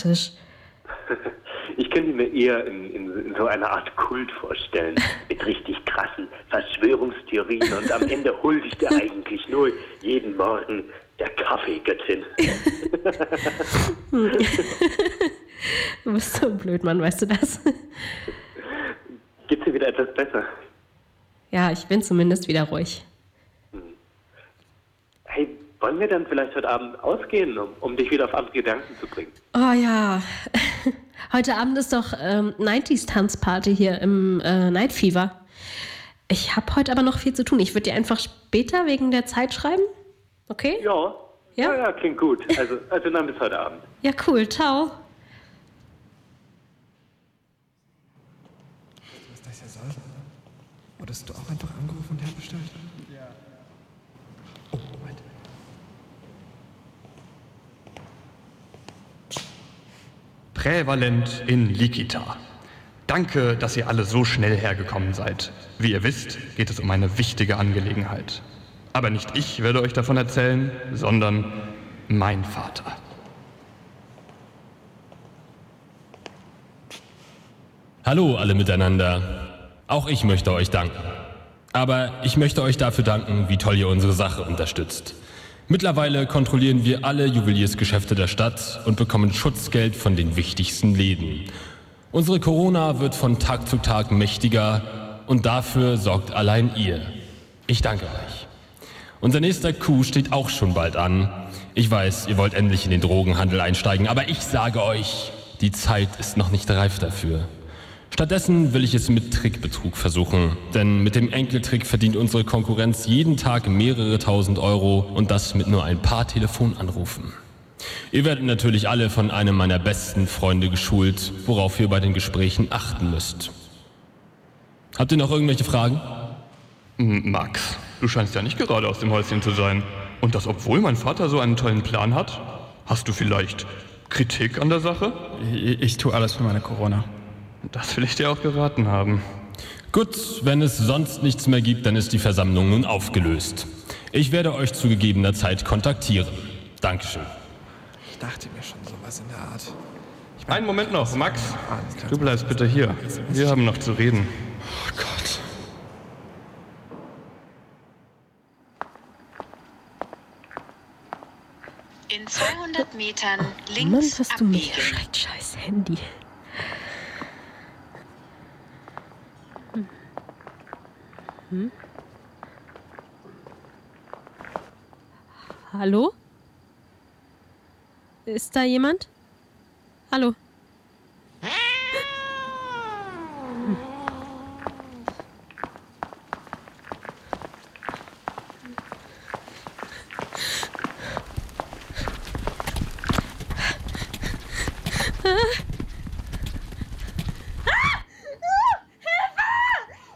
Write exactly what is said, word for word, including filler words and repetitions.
sympathisch. Ich könnte mir eher in, in, in so einer Art Kult vorstellen, mit richtig krassen Verschwörungstheorien und am Ende huldigt er eigentlich nur jeden Morgen der Kaffeegöttin. Du bist so blöd, Mann, weißt du das? Geht's dir wieder etwas besser? Ja, ich bin zumindest wieder ruhig. Hey, wollen wir dann vielleicht heute Abend ausgehen, um, um dich wieder auf andere Gedanken zu bringen? Oh ja, heute Abend ist doch ähm, neunziger-Tanzparty hier im äh, Night Fever. Ich habe heute aber noch viel zu tun. Ich würde dir einfach später wegen der Zeit schreiben. Okay? Ja. Ja, ja, ja, klingt gut. Also, also dann bis heute Abend. Ja, cool. Ciao. Was das ja soll? Wurdest du auch einfach angerufen und herbestellt? Ja. Oh, Moment. Prävalent in Likita. Danke, dass ihr alle so schnell hergekommen seid. Wie ihr wisst, geht es um eine wichtige Angelegenheit. Aber nicht ich werde euch davon erzählen, sondern mein Vater. Hallo alle miteinander. Auch ich möchte euch danken. Aber ich möchte euch dafür danken, wie toll ihr unsere Sache unterstützt. Mittlerweile kontrollieren wir alle Juweliersgeschäfte der Stadt und bekommen Schutzgeld von den wichtigsten Läden. Unsere Corona wird von Tag zu Tag mächtiger und dafür sorgt allein ihr. Ich danke euch. Unser nächster Coup steht auch schon bald an. Ich weiß, ihr wollt endlich in den Drogenhandel einsteigen, aber ich sage euch, die Zeit ist noch nicht reif dafür. Stattdessen will ich es mit Trickbetrug versuchen, denn mit dem Enkeltrick verdient unsere Konkurrenz jeden Tag mehrere tausend Euro und das mit nur ein paar Telefonanrufen. Ihr werdet natürlich alle von einem meiner besten Freunde geschult, worauf ihr bei den Gesprächen achten müsst. Habt ihr noch irgendwelche Fragen? Max, du scheinst ja nicht gerade aus dem Häuschen zu sein. Und das, obwohl mein Vater so einen tollen Plan hat? Hast du vielleicht Kritik an der Sache? Ich, ich tue alles für meine Corona. Das will ich dir auch geraten haben. Gut, wenn es sonst nichts mehr gibt, dann ist die Versammlung nun aufgelöst. Ich werde euch zu gegebener Zeit kontaktieren. Dankeschön. Ich dachte mir schon sowas in der Art. Ich Einen Moment noch, Max. Alles klar. Du bleibst bitte hier. Wir haben noch zu reden. Oh Gott. In zweihundert Metern Mann, links hast du mich abbiegen. geschreckt, scheiß Handy. Hm. Hm? Hallo? Ist da jemand? Hallo? Hm.